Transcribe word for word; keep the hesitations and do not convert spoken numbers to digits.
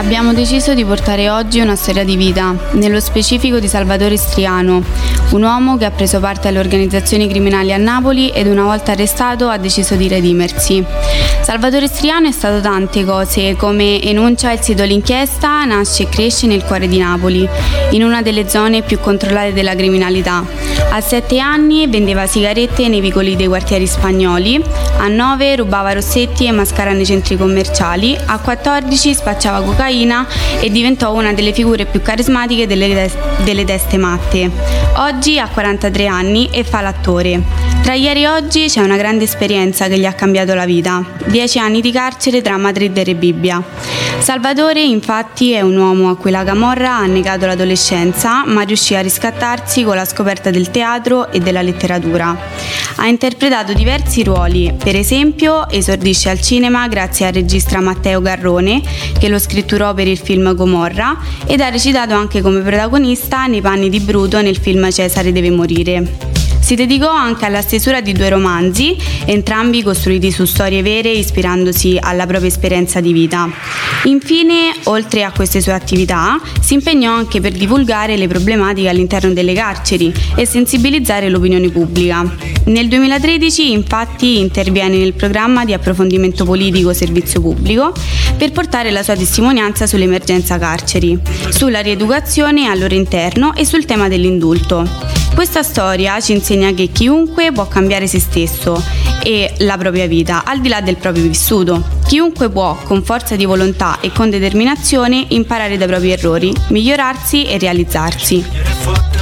Abbiamo deciso di portare oggi una storia di vita, nello specifico di Salvatore Striano, un uomo che ha preso parte alle organizzazioni criminali a Napoli ed una volta arrestato ha deciso di redimersi. Salvatore Striano è stato tante cose, come enuncia il sito L'Inchiesta, nasce e cresce nel cuore di Napoli, in una delle zone più controllate della criminalità. A sette anni vendeva sigarette nei vicoli dei quartieri spagnoli, a nove rubava rossetti e mascara nei centri commerciali, a quattordici spacciava cocaina e diventò una delle figure più carismatiche delle, tes- delle teste matte. Oggi ha quarantatré anni e fa l'attore. Tra ieri e oggi c'è una grande esperienza che gli ha cambiato la vita. Dieci anni di carcere tra Madrid e Rebibbia. Salvatore infatti è un uomo a cui la camorra ha negato l'adolescenza, ma riuscì a riscattarsi con la scoperta del teatro e della letteratura. Ha interpretato diversi ruoli, per esempio esordisce al cinema grazie al regista Matteo Garrone, che lo scritturò per il film Gomorra, ed ha recitato anche come protagonista nei panni di Bruto nel film Cesare deve morire. Si dedicò anche alla stesura di due romanzi, entrambi costruiti su storie vere ispirandosi alla propria esperienza di vita. Infine, oltre a queste sue attività, si impegnò anche per divulgare le problematiche all'interno delle carceri e sensibilizzare l'opinione pubblica. Nel duemilatredici, infatti, interviene nel programma di approfondimento politico Servizio Pubblico per portare la sua testimonianza sull'emergenza carceri, sulla rieducazione al loro interno e sul tema dell'indulto. Questa storia ci insegna che chiunque può cambiare se stesso e la propria vita, al di là del proprio vissuto. Chiunque può, con forza di volontà e con determinazione, imparare dai propri errori, migliorarsi e realizzarsi.